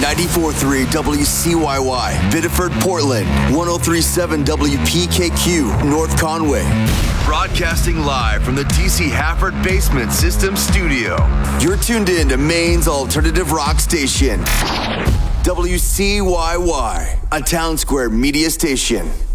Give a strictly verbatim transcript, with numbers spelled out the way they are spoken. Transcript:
ninety-four point three W C Y Y, Biddeford, Portland, one oh three point seven W P K Q, North Conway. Broadcasting live from the D C Hafford Basement System Studio. You're tuned in to Maine's alternative rock station, W C Y Y, a Town Square media station.